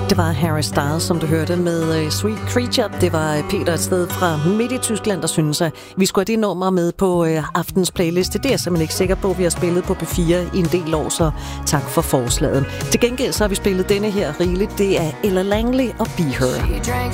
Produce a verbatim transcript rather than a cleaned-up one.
Det var Harry Styles, som du hørte med uh, Sweet Creature. Det var Peter et sted fra midt i Tyskland, der synes, at vi skulle have det nummer med på uh, aftens playliste. Det er jeg simpelthen ikke sikker på. Vi har spillet på P fire i en del år, så tak for forslaget. Til gengæld så har vi spillet denne her rigeligt. Det er Ella Langley og Be Her.